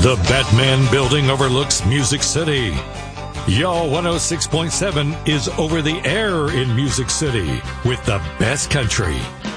The Batman Building overlooks Music City. Y'all 106.7 is over the air in Music City with the best country.